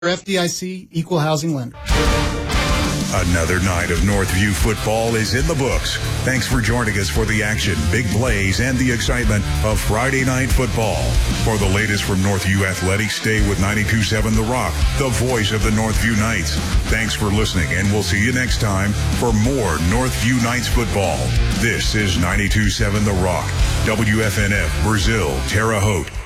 FDIC equal housing lender. Another night of Northview football is in the books. Thanks for joining us for the action, big plays, and the excitement of Friday Night Football. For the latest from Northview Athletics, stay with 92.7 The Rock, the voice of the Northview Knights. Thanks for listening, and we'll see you next time for more Northview Knights football. This is 92.7 The Rock, WFNF, Brazil, Terre Haute.